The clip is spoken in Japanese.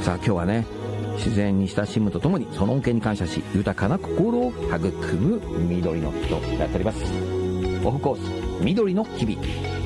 さあ今日はね、自然に親しむとともにその恩恵に感謝し豊かな心を育む緑の木とやっております。オフコース緑の日々。